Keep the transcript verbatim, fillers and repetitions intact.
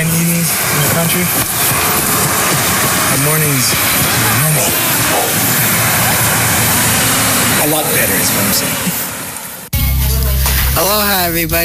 and evenings in the country. The mornings, a lot better is what I'm saying. Aloha, everybody.